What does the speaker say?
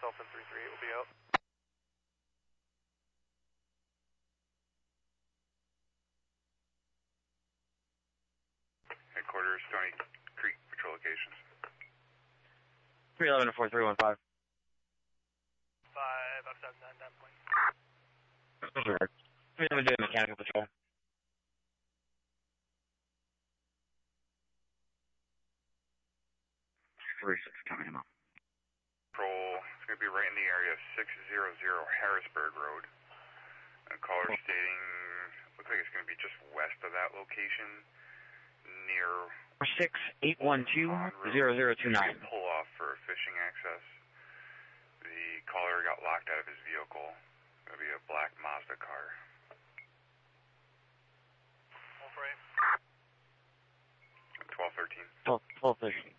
myself and 338 will be out. Headquarters, Stony Creek patrol locations. 311 to 4315. 579 down point. Sure. 311 doing mechanical patrol. Coming him up. Patrol, it's going to be right in the area of 600 Harrisburg Road. A caller stating, looks like it's going to be just west of that location, near 6812-0029. Pull off for fishing access. The caller got locked out of his vehicle. It's going to be a black Mazda car. All right. 1213. 1213.